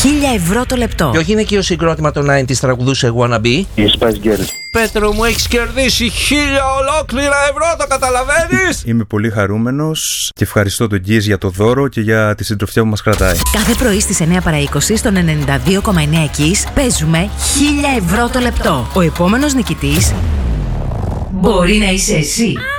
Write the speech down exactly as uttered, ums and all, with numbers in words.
χίλια ευρώ το λεπτό. Ποιο γυναικείο συγκρότημα των ενενήντα τραγουδούσε Wanna Be? Η Spice Girls. Πέτρο μου, έχεις κερδίσει χίλια ολόκληρα ευρώ, το καταλαβαίνεις? Είμαι πολύ χαρούμενος και ευχαριστώ τον Γκίζ για το δώρο και για τη συντροφιά που μας κρατάει. Κάθε πρωί στις εννιά παρά είκοσι στον ενενήντα δύο κόμμα εννέα Kiss παίζουμε χίλια ευρώ το λεπτό. Ο επόμενος νικητής μπορεί να είσαι εσύ.